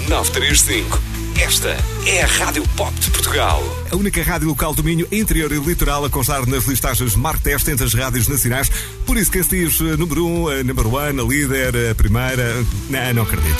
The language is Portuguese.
935. Esta é a Rádio Pop de Portugal. A única rádio local do Minho, interior e litoral, a constar nas listagens Mark Test entre as rádios nacionais. Por isso quem se diz número 1, number one, a líder, a primeira... Não acredito.